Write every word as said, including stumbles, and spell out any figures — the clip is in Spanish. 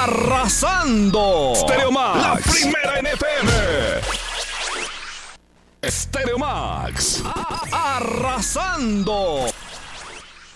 arrasando. Stereo Max, la primera en F M. Stereo Max, arrasando.